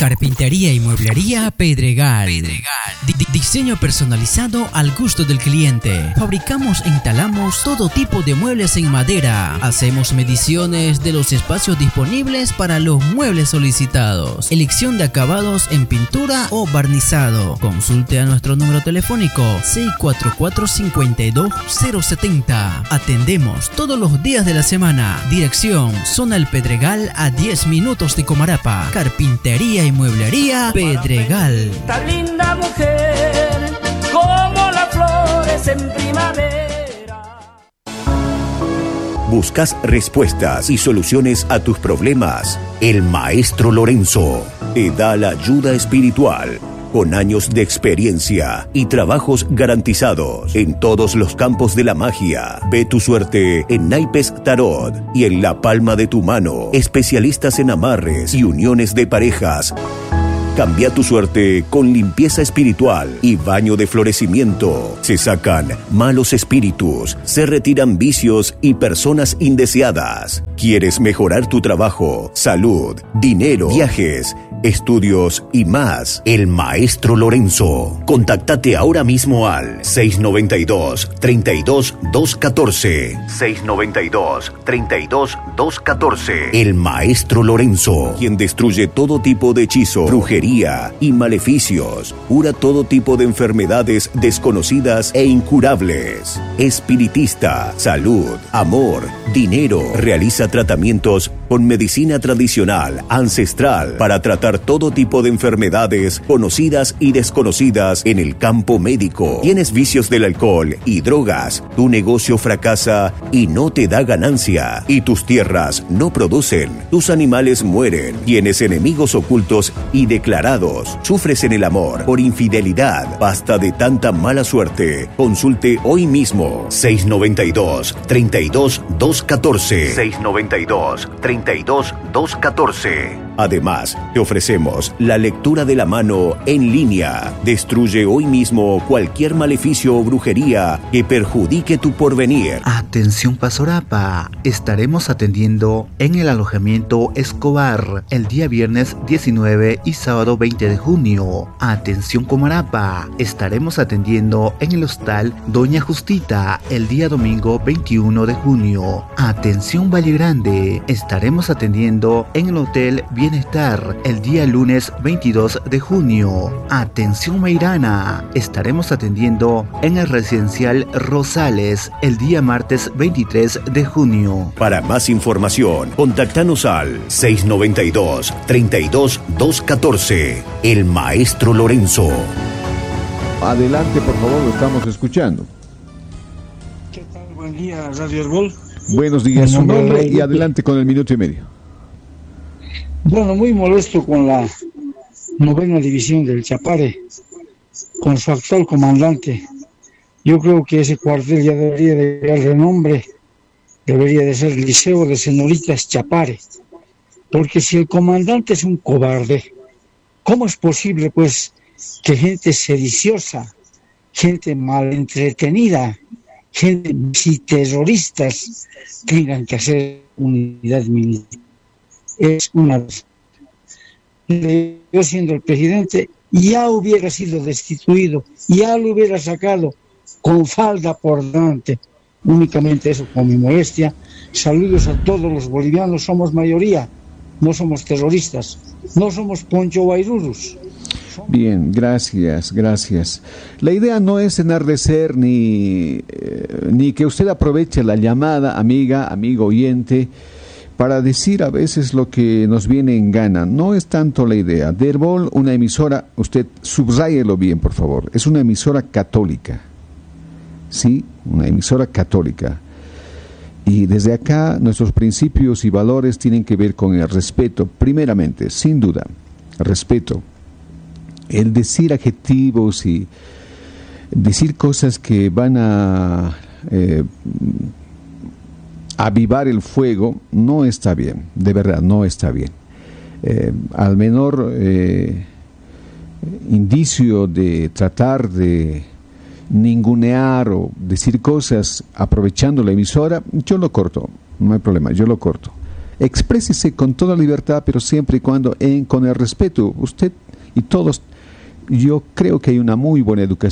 Carpintería y mueblería Pedregal. Diseño personalizado al gusto del cliente. Fabricamos e instalamos todo tipo de muebles en madera. Hacemos mediciones de los espacios disponibles para los muebles solicitados. Elección de acabados en pintura o barnizado. Consulte a nuestro número telefónico 644-52070. Atendemos todos los días de la semana. Dirección: Zona El Pedregal, a 10 minutos de Comarapa. Carpintería y mueblería Pedregal. Tan linda mujer, como las flores en primavera. ¿Buscas respuestas y soluciones a tus problemas? El Maestro Lorenzo te da la ayuda espiritual, con años de experiencia y trabajos garantizados en todos los campos de la magia. Ve tu suerte en naipes tarot y en la palma de tu mano. Especialistas en amarres y uniones de parejas. Cambia tu suerte con limpieza espiritual y baño de florecimiento. Se sacan malos espíritus, se retiran vicios y personas indeseadas. ¿Quieres mejorar tu trabajo, salud, dinero, viajes, estudios y más? El Maestro Lorenzo. Contáctate ahora mismo al 692-32-214. 692-32-214. El Maestro Lorenzo, quien destruye todo tipo de hechizo, brujería y maleficios. Cura todo tipo de enfermedades desconocidas e incurables. Espiritista, salud, amor, dinero. Realiza tratamientos con medicina tradicional, ancestral, para tratar todo tipo de enfermedades conocidas y desconocidas en el campo médico. ¿Tienes vicios del alcohol y drogas? Tu negocio fracasa y no te da ganancia. Y tus tierras no producen. Tus animales mueren. Tienes enemigos ocultos y declarados. Sufres en el amor por infidelidad. Basta de tanta mala suerte. Consulte hoy mismo. 692-32-214. 692-32-214. Además, te ofrecemos la lectura de la mano en línea. Destruye hoy mismo cualquier maleficio o brujería que perjudique tu porvenir. Atención Pasorapa, estaremos atendiendo en el alojamiento Escobar el día viernes 19 y sábado 20 de junio. Atención Comarapa, estaremos atendiendo en el hostal Doña Justita el día domingo 21 de junio. Atención Valle Grande, estaremos atendiendo en el hotel Bienestar el día lunes 22 de junio. Atención Meirana, estaremos atendiendo en el residencial Rosales el día martes 23 de junio. Para más información, contáctanos al 692-32-214. El Maestro Lorenzo. Adelante, por favor, lo estamos escuchando. ¿Qué tal? Buen día, Radio Herbol. Buenos días, su nombre y adelante con el minuto y medio. Bueno, muy molesto con la 9ª división del Chapare, con su actual comandante. Yo creo que ese cuartel ya debería de dar renombre, debería de ser Liceo de Señoritas Chapare, porque si el comandante es un cobarde, ¿cómo es posible, pues, que gente sediciosa, gente mal entretenida, gente y terroristas tengan que hacer unidad militar? Es una vez. Yo siendo el presidente ya hubiera sido destituido, ya lo hubiera sacado con falda por delante. Únicamente eso con mi molestia. Saludos a todos los bolivianos, somos mayoría, no somos terroristas, no somos Poncho Bairurus. Bien, gracias. La idea no es enardecer ni que usted aproveche la llamada, amigo oyente, para decir a veces lo que nos viene en gana. No es tanto la idea. De Herbol, una emisora, usted subráyelo bien, por favor, es una emisora católica. Sí, una emisora católica. Y desde acá nuestros principios y valores tienen que ver con el respeto, primeramente, sin duda, respeto. El decir adjetivos y decir cosas que van a avivar el fuego no está bien, de verdad no está bien. Al menor indicio de tratar de ningunear o decir cosas aprovechando la emisora, yo lo corto, no hay problema, yo lo corto. exprésese con toda libertad, pero siempre y cuando con el respeto. Usted y todos, yo creo que hay una muy buena educación